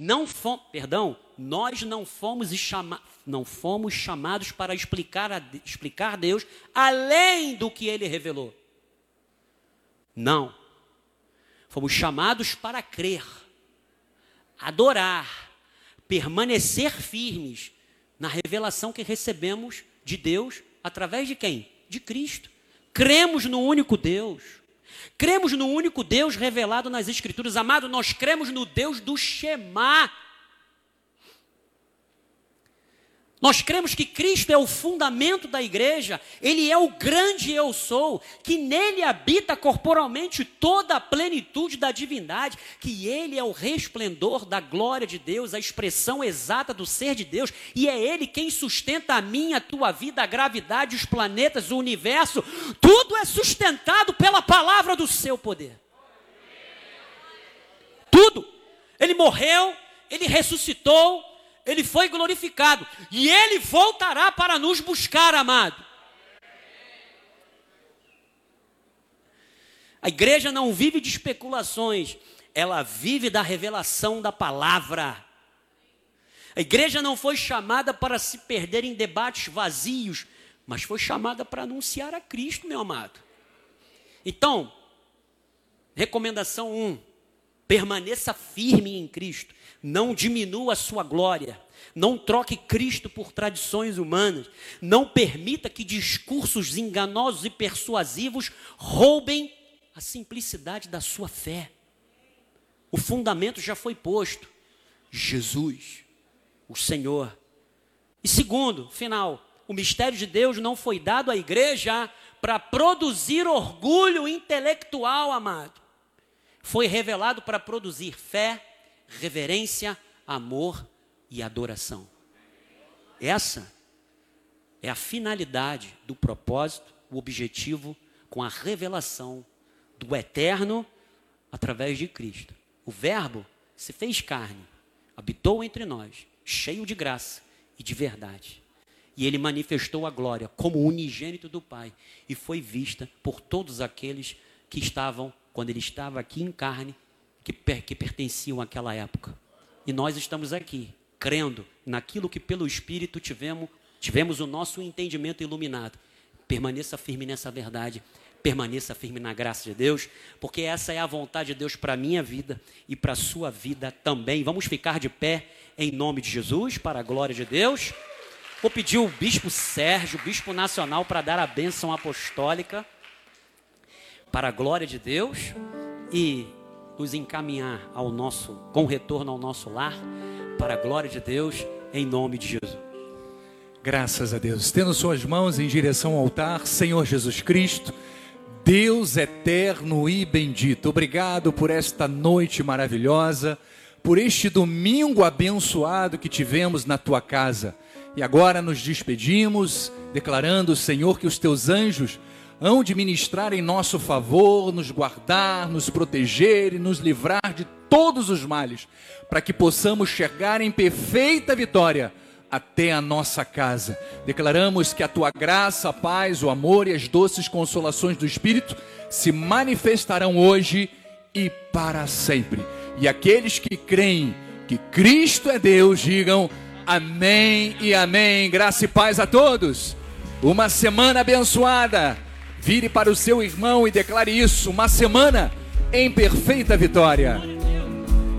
nós não fomos chamados para explicar a Deus além do que Ele revelou. Não. Fomos chamados para crer, adorar, permanecer firmes na revelação que recebemos de Deus através de quem? De Cristo. Cremos no único Deus. Cremos no único Deus revelado nas Escrituras. Amado, nós cremos no Deus do Shema. Nós cremos que Cristo é o fundamento da igreja, Ele é o grande eu sou, que nele habita corporalmente toda a plenitude da divindade, que Ele é o resplendor da glória de Deus, a expressão exata do ser de Deus, e é Ele quem sustenta a minha, a tua vida, a gravidade, os planetas, o universo, tudo é sustentado pela palavra do seu poder. Tudo. Ele morreu, Ele ressuscitou, Ele foi glorificado. E Ele voltará para nos buscar, amado. A igreja não vive de especulações. Ela vive da revelação da palavra. A igreja não foi chamada para se perder em debates vazios, mas foi chamada para anunciar a Cristo, meu amado. Então, recomendação 1. Permaneça firme em Cristo. Não diminua a sua glória. Não troque Cristo por tradições humanas. Não permita que discursos enganosos e persuasivos roubem a simplicidade da sua fé. O fundamento já foi posto. Jesus, o Senhor. E segundo, final, o mistério de Deus não foi dado à igreja para produzir orgulho intelectual, amado. Foi revelado para produzir fé, reverência, amor e adoração. Essa é a finalidade do propósito, o objetivo com a revelação do eterno através de Cristo. O Verbo se fez carne, habitou entre nós, cheio de graça e de verdade. E Ele manifestou a glória como unigênito do Pai e foi vista por todos aqueles que estavam, quando Ele estava aqui em carne, que pertenciam àquela época. E nós estamos aqui, crendo naquilo que pelo Espírito tivemos o nosso entendimento iluminado. Permaneça firme nessa verdade, permaneça firme na graça de Deus, porque essa é a vontade de Deus para a minha vida e para a sua vida também. Vamos ficar de pé em nome de Jesus, para a glória de Deus. Vou pedir o Bispo Sérgio, Bispo Nacional, para dar a bênção apostólica, para a glória de Deus, e nos encaminhar com retorno ao nosso lar, para a glória de Deus, em nome de Jesus. Graças a Deus. Estendo suas mãos em direção ao altar, Senhor Jesus Cristo, Deus eterno e bendito, obrigado por esta noite maravilhosa, por este domingo abençoado que tivemos na tua casa. E agora nos despedimos, declarando, Senhor, que os teus anjos hão de ministrar em nosso favor, nos guardar, nos proteger e nos livrar de todos os males, para que possamos chegar em perfeita vitória até a nossa casa. Declaramos que a tua graça, a paz, o amor e as doces consolações do Espírito se manifestarão hoje e para sempre. E aqueles que creem que Cristo é Deus, digam amém e amém. Graça e paz a todos. Uma semana abençoada. Vire para o seu irmão e declare isso, uma semana em perfeita vitória.